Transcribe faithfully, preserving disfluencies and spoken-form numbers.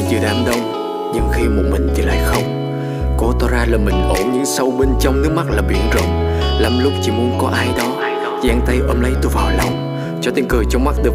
giữa đám đông, nhưng khi một mình thì lại không. Cố tỏ ra là mình ổn, nhưng sâu bên trong nước mắt là biển rộng. Lắm lúc chỉ muốn có ai đó giang tay ôm lấy tôi vào lòng, cho tiếng cười trong mắt được